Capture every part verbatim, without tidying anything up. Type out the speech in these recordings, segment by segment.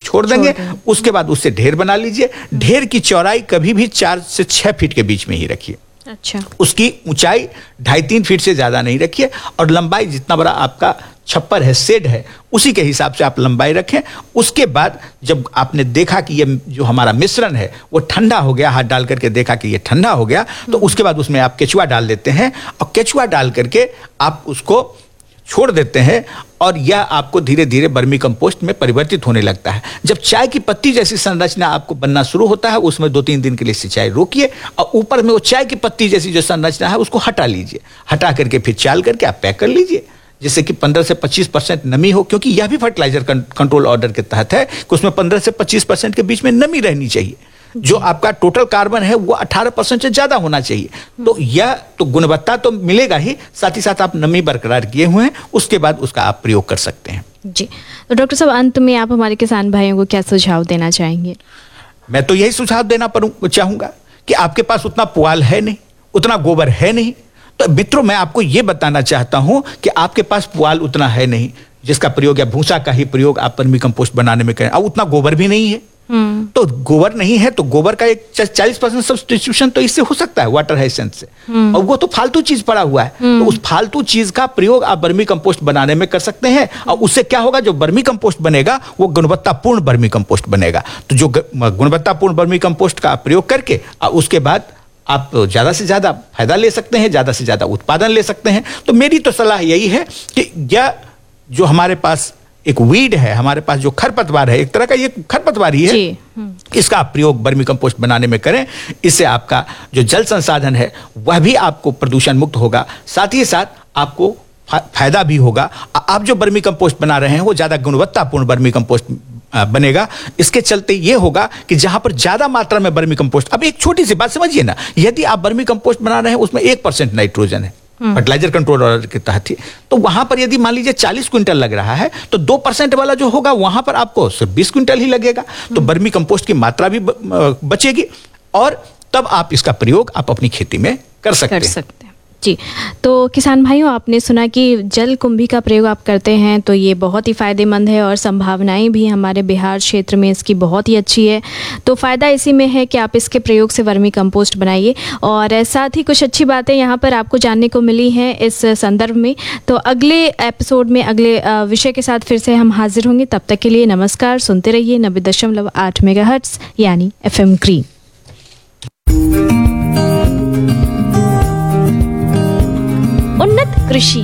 छोड़ देंगे। उसके बाद उससे ढेर बना लीजिए। ढेर की चौड़ाई कभी भी चार से छह फीट के बीच में ही रखिए। अच्छा। उसकी ऊंचाई ढाई तीन फीट से ज्यादा नहीं रखिए, और लंबाई जितना बड़ा आपका छप्पर है, शेड है, उसी के हिसाब से आप लंबाई रखें। उसके बाद जब आपने देखा कि ये जो हमारा मिश्रण है वो ठंडा हो गया, हाथ डाल करके देखा कि ये ठंडा हो गया, तो उसके बाद उसमें आप केचुआ डाल देते हैं, और केचुआ डाल करके आप उसको छोड़ देते हैं, और यह आपको धीरे धीरे वर्मी कंपोस्ट में परिवर्तित होने लगता है। जब चाय की पत्ती जैसी संरचना आपको बनना शुरू होता है, उसमें दो तीन दिन के लिए सिंचाई रोकिए, और ऊपर में वो चाय की पत्ती जैसी जो संरचना है उसको हटा लीजिए। हटा करके फिर चाल करके आप पैक कर लीजिए, जिससे कि पंद्रह से पच्चीस परसेंट नमी हो, क्योंकि यह भी फर्टिलाइजर कंट्रोल ऑर्डर के तहत है कि उसमें पंद्रह से पच्चीस परसेंट के बीच में नमी रहनी चाहिए। जो आपका टोटल कार्बन है वो अठारह परसेंट से ज्यादा होना चाहिए। तो यह तो गुणवत्ता तो मिलेगा ही, साथ ही साथ आप नमी बरकरार किए हुए हैं, उसके बाद उसका आप प्रयोग कर सकते हैं। जी, तो डॉक्टर साहब, अंत में आप हमारे किसान भाइयों को क्या सुझाव देना चाहेंगे? मैं तो यही सुझाव देना चाहूंगा कि आपके पास उतना पुआल है नहीं, उतना गोबर है नहीं, तो मित्रों मैं आपको यह बताना चाहता हूं कि आपके पास पुआल उतना है नहीं जिसका प्रयोग या भूसा का ही प्रयोग आप वर्मी कंपोस्ट बनाने में करें, और उतना गोबर भी नहीं है, तो गोबर नहीं है तो गोबर का एक चालीस परसेंट सब्स्टिट्यूशन तो इससे हो सकता है, वाटर हाइसेंस से, और वो तो फालतू चीज पड़ा हुआ है। तो उस फालतू चीज का प्रयोग आप वर्मी कंपोस्ट बनाने में कर सकते हैं, और उससे क्या होगा, जो वर्मी कंपोस्ट बनेगा वो गुणवत्तापूर्ण वर्मी कंपोस्ट बनेगा। तो जो गुणवत्तापूर्ण वर्मी कंपोस्ट का प्रयोग करके उसके बाद आप ज्यादा से ज्यादा फायदा ले सकते हैं, ज्यादा से ज्यादा उत्पादन ले सकते हैं। तो मेरी तो सलाह यही है कि यह जो हमारे पास एक वीड है, हमारे पास जो खरपतवार है, एक तरह का ये खरपतवार ही है, इसका आप प्रयोग वर्मी कंपोस्ट बनाने में करें। इससे आपका जो जल संसाधन है वह भी आपको प्रदूषण मुक्त होगा, साथ ही साथ आपको फायदा भी होगा। आप जो वर्मी कंपोस्ट बना रहे हैं वो ज्यादा गुणवत्तापूर्ण वर्मी कंपोस्ट बनेगा। इसके चलते ये होगा कि जहां पर ज्यादा मात्रा में वर्मी कंपोस्ट, अब एक छोटी सी बात समझिए ना, यदि आप वर्मी कंपोस्ट बना रहे हैं उसमें एक परसेंट नाइट्रोजन है फर्टिलाइजर कंट्रोल ऑर्डर के तहत ही, तो वहां पर यदि मान लीजिए चालीस क्विंटल लग रहा है तो दो परसेंट वाला जो होगा वहां पर आपको सिर्फ बीस क्विंटल ही लगेगा। तो वर्मी कंपोस्ट की मात्रा भी बचेगी, और तब आप इसका प्रयोग आप अपनी खेती में कर सकते कर हैं। सकते हैं। जी, तो किसान भाइयों, आपने सुना कि जल कुंभी का प्रयोग आप करते हैं तो ये बहुत ही फ़ायदेमंद है, और संभावनाएं भी हमारे बिहार क्षेत्र में इसकी बहुत ही अच्छी है। तो फ़ायदा इसी में है कि आप इसके प्रयोग से वर्मी कंपोस्ट बनाइए, और साथ ही कुछ अच्छी बातें यहाँ पर आपको जानने को मिली हैं इस संदर्भ में। तो अगले एपिसोड में अगले विषय के साथ फिर से हम हाजिर होंगे। तब तक के लिए नमस्कार। सुनते रहिए नब्बे दशमलव आठ मेगाहर्ट्ज़ यानी एफ एम ग्रीन। उन्नत कृषि।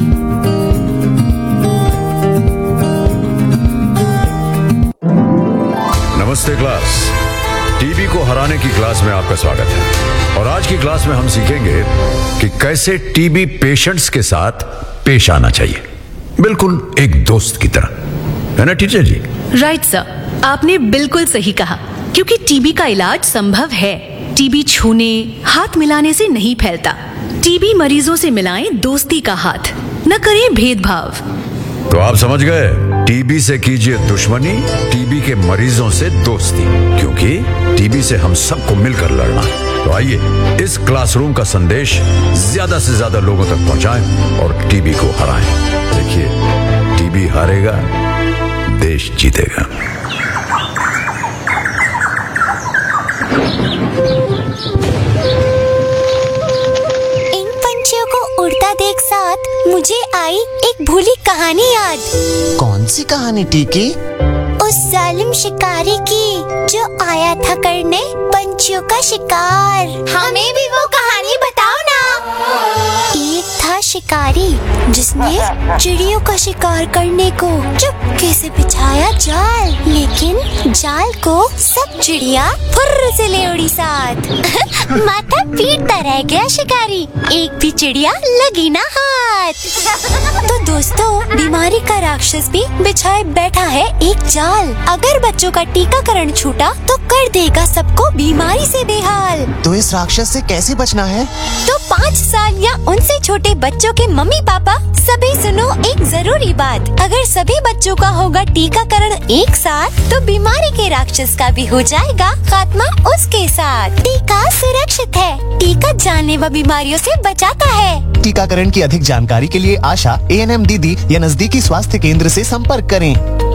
नमस्ते क्लास, टीबी को हराने की क्लास में आपका स्वागत है। और आज की क्लास में हम सीखेंगे कि कैसे टीबी पेशेंट्स के साथ पेश आना चाहिए, बिल्कुल एक दोस्त की तरह, है ना टीचर जी? राइट सर, आपने बिल्कुल सही कहा, क्योंकि टीबी का इलाज संभव है। टीबी छूने, हाथ मिलाने से नहीं फैलता। टीबी मरीजों से मिलाएं दोस्ती का हाथ, न करें भेदभाव। तो आप समझ गए, टीबी से कीजिए दुश्मनी, टीबी के मरीजों से दोस्ती, क्योंकि टीबी से हम सबको मिलकर लड़ना है। तो आइए इस क्लासरूम का संदेश ज्यादा से ज्यादा लोगों तक पहुंचाएं और टीबी को हराएं। देखिए, टीबी हारेगा, देश जीतेगा। उड़ता देख साथ मुझे आई एक भूली कहानी याद। कौन सी कहानी टीकी? उस जालिम शिकारी की जो आया था करने पंछियों का शिकार। हमें भी वो कहानी बताओ ना। एक था शिकारी जिसने चिड़ियों का शिकार करने को चुपके से बिछाया जाल, लेकिन जाल को सब चिड़िया फुर्र से ले उड़ी साथ। माथा पीटता रह गया शिकारी, एक भी चिड़िया लगी ना हाथ। तो दोस्तों, बीमारी का राक्षस भी बिछाए बैठा है एक जाल। अगर बच्चों का टीकाकरण छूटा तो कर देगा सबको बीमारी से बेहाल। तो इस राक्षस से कैसे बचना है? तो पाँच साल या उनसे छोटे बच्चों के मम्मी पापा सभी सुनो एक जरूरी बात। अगर सभी बच्चों का होगा टीकाकरण एक साथ तो बीमारी के राक्षस का भी हो जाएगा खात्मा उसके साथ। टीका सुरक्षित है, टीका जानलेवा बीमारियों से बचाता है। टीकाकरण की अधिक जानकारी के लिए आशा, ए एन एम दीदी या नजदीकी स्वास्थ्य केंद्र से संपर्क करें।